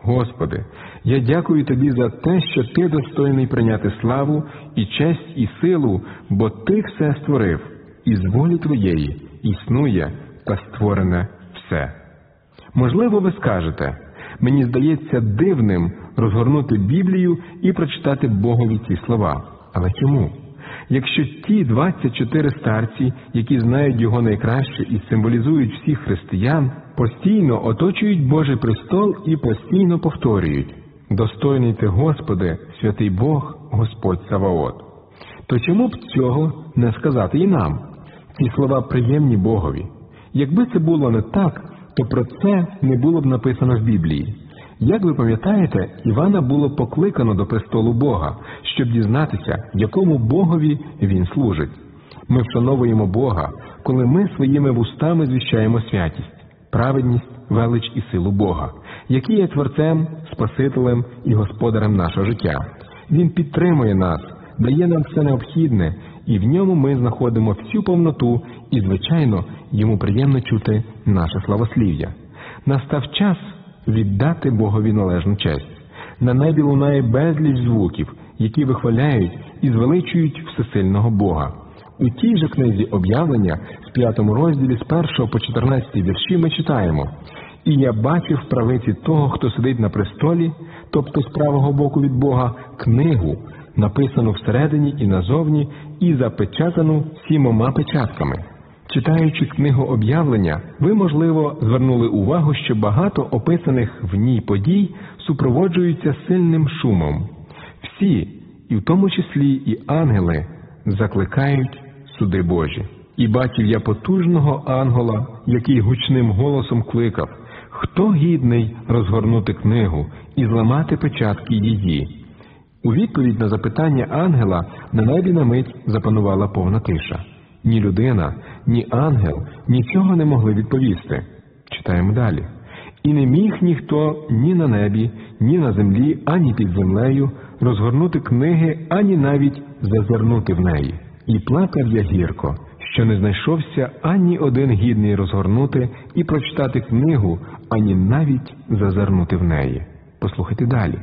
Господи, я дякую Тобі за те, що Ти достойний прийняти славу і честь і силу, бо Ти все створив, і з волі Твоєї існує та створене все. Можливо, ви скажете, мені здається дивним розгорнути Біблію і прочитати Богові ці слова. Але чому? Якщо ті 24 старці, які знають Його найкраще і символізують всіх християн, постійно оточують Божий престол і постійно повторюють: «Достойний Ти, Господи, святий Бог, Господь Саваот». То чому б цього не сказати і нам? Ці слова приємні Богові. Якби це було не так, то про це не було б написано в Біблії. Як ви пам'ятаєте, Івана було покликано до престолу Бога, щоб дізнатися, якому Богові він служить. Ми вшановуємо Бога, коли ми своїми вустами звіщаємо святість, праведність, велич і силу Бога, який є Творцем, Спасителем і Господарем нашого життя. Він підтримує нас, дає нам все необхідне, і в ньому ми знаходимо всю повноту, і, звичайно, йому приємно чути наше славослів'я. Настав час віддати Богові належну честь. На небі лунає безліч звуків, які вихваляють і звеличують всесильного Бога. У тій же книзі Об'явлення, з 5 розділі, з 1 по 14 вірші ми читаємо: «І я бачив в правиці того, хто сидить на престолі, тобто з правого боку від Бога, книгу, написану всередині і назовні, і запечатану 7 печатками». Читаючи книгу Об'явлення, ви, можливо, звернули увагу, що багато описаних в ній подій супроводжуються сильним шумом. Всі, і в тому числі і ангели, закликають суди Божі. «І бачив я потужного ангела, який гучним голосом кликав: хто гідний розгорнути книгу і зламати печатки її?» У відповідь на запитання ангела на небі на мить запанувала повна тиша. Ні людина, ні ангел нічого не могли відповісти. Читаємо далі. «І не міг ніхто ні на небі, ні на землі, ані під землею розгорнути книги, ані навіть зазирнути в неї. І плакав я гірко, що не знайшовся ані один гідний розгорнути і прочитати книгу, ані навіть зазирнути в неї». Послухайте далі.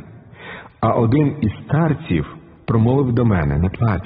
«А один із старців промовив до мене: не плач.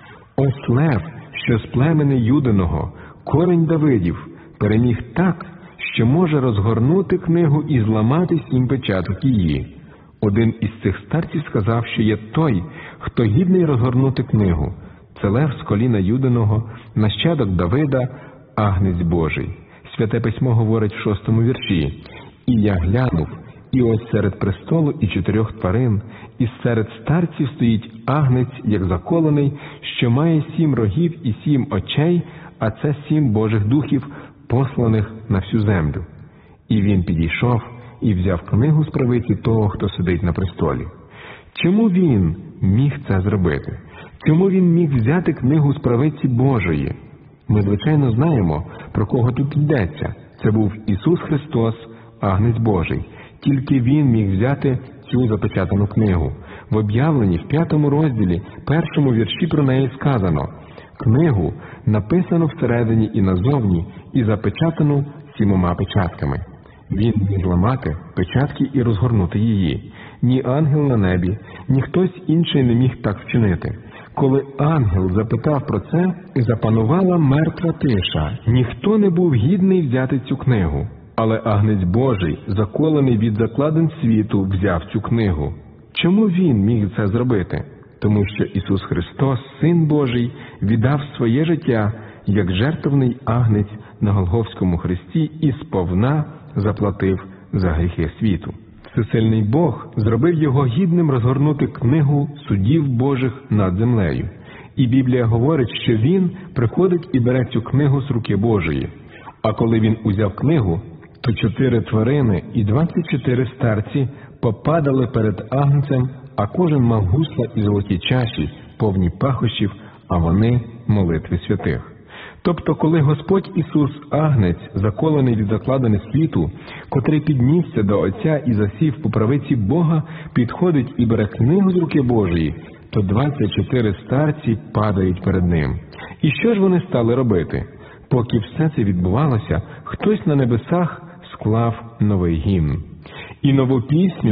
Ось лев, що з племени Юдиного, корень Давидів, переміг так, що може розгорнути книгу і зламати 7 печаток її». Один із цих старців сказав, що є той, хто гідний розгорнути книгу. Це лев з коліна Юдиного, нащадок Давида, агнець Божий. Святе письмо говорить в 6 вірші: «І я глянув, і ось серед престолу і 4 тварин, і серед старців стоїть агнець, як заколений, що має 7 рогів і 7 очей, а це 7 Божих духів, посланих на всю землю. І він підійшов і взяв книгу з правиці того, хто сидить на престолі». Чому він міг це зробити? Чому він міг взяти книгу з правиці Божої? Ми, звичайно, знаємо, про кого тут йдеться. Це був Ісус Христос, агнець Божий. Тільки Він міг взяти цю запечатану книгу. В Об'явленні, в 5 розділі, 1 вірші про неї сказано: «Книгу, написану всередині і назовні, і запечатану 7 печатками». Він міг зламати печатки і розгорнути її. Ні ангел на небі, ні хтось інший не міг так вчинити. Коли ангел запитав про це, запанувала мертва тиша. Ніхто не був гідний взяти цю книгу. Але агнець Божий, заколений від закладин світу, взяв цю книгу. Чому він міг це зробити? Тому що Ісус Христос, Син Божий, віддав своє життя, як жертвовний агнець на Голгофському хресті, і сповна заплатив за гріхи світу. Всесильний Бог зробив його гідним розгорнути книгу судів Божих над землею. І Біблія говорить, що він приходить і бере цю книгу з руки Божої. А коли він узяв книгу, то 4 тварини і 24 старці попадали перед агнцем, а кожен мав гусла і золоті чаші, повні пахощів, а вони – молитви святих. Тобто, коли Господь Ісус, агнець, заколений від закладини світу, котрий піднісся до Отця і засів по правиці Бога, підходить і бере книгу з руки Божої, то 24 старці падають перед ним. І що ж вони стали робити? Поки все це відбувалося, хтось на небесах склав новий гімн. І нову пісню